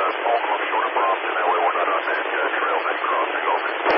small group short of Brompton. That way we're not on that trail then crossing over.